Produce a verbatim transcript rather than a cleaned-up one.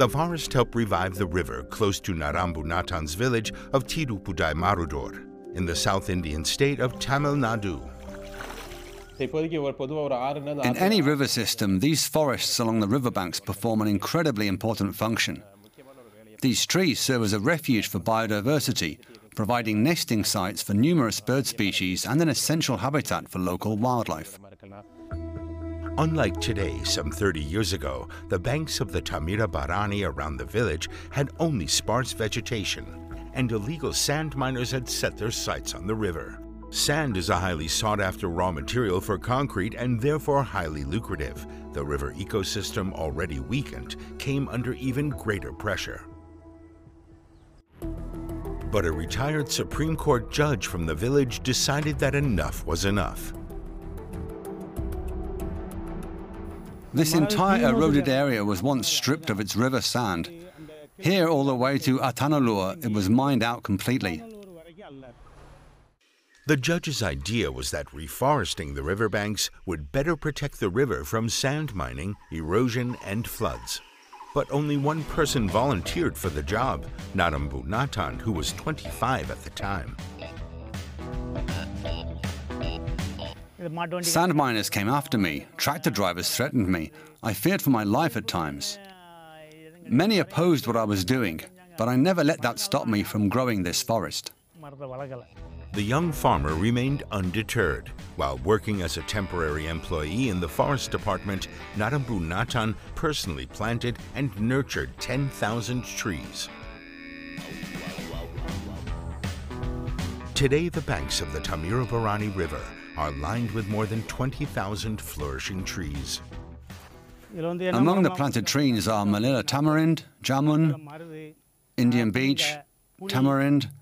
The forest helped revive the river close to Narambunatan's village of Tirupudai Marudor in the South Indian state of Tamil Nadu. In any river system, these forests along the riverbanks perform an incredibly important function. These trees serve as a refuge for biodiversity, providing nesting sites for numerous bird species and an essential habitat for local wildlife. Unlike today, some thirty years ago, the banks of the Thamirabarani around the village had only sparse vegetation, and illegal sand miners had set their sights on the river. Sand is a highly sought-after raw material for concrete and therefore highly lucrative. The river ecosystem, already weakened, came under even greater pressure. But a retired Supreme Court judge from the village decided that enough was enough. This entire eroded area was once stripped of its river sand. Here, all the way to Atanalur, it was mined out completely. The judge's idea was that reforesting the riverbanks would better protect the river from sand mining, erosion, and floods. But only one person volunteered for the job, Narambunatan, who was twenty-five at the time. Sand miners came after me. Tractor drivers threatened me. I feared for my life at times. Many opposed what I was doing, but I never let that stop me from growing this forest. The young farmer remained undeterred. While working as a temporary employee in the forest department, Narambunatan personally planted and nurtured ten thousand trees. Today, the banks of the Thamirabarani River are lined with more than twenty thousand flourishing trees. Among the planted trees are Manila tamarind, jamun, Indian beech, tamarind,